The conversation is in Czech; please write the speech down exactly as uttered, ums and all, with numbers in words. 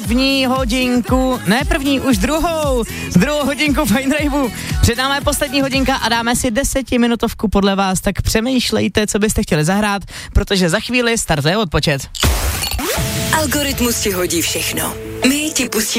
první hodinku, ne první, už druhou, druhou hodinku Fine Raveu. Před námi je poslední hodinka a dáme si desetiminutovku podle vás, tak přemýšlejte, co byste chtěli zahrát, protože za chvíli startuje odpočet. Algoritmus ti hodí všechno. My ti pustíme